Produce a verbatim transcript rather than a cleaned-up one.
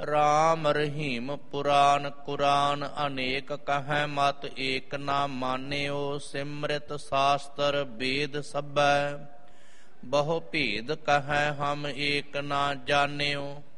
ਰਾਮ ਰਹੀਮ ਪੁਰਾਨ ਕੁਰਾਨ ਅਨੇਕ ਕਹੈ ਮਤ ਏਕ ਨਾ ਮਾਨਿਓ। ਸਿਮ੍ਰਿਤ ਸਾਸਤਰ ਵੇਦ ਸਭੈ ਬਹੁ ਭੇਦ ਕਹੈ ਹਮ ਏਕ ਨਾ ਜਾਣਿਓ।